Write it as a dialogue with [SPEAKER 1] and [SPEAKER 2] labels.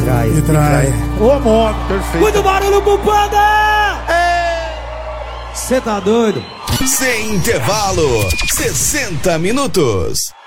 [SPEAKER 1] Me trai. Ô, moto, perfeito.
[SPEAKER 2] Muito barulho pro Panda! Cê tá doido?
[SPEAKER 3] Sem intervalo, 60 minutos.